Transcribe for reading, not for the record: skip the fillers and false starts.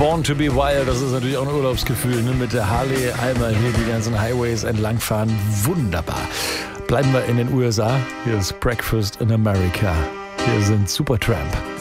Born to be Wild, das ist natürlich auch ein Urlaubsgefühl, ne? Mit der Harley einmal hier die ganzen Highways entlangfahren. Wunderbar. Bleiben wir in den USA. Hier ist Breakfast in America. Hier sind Supertramp.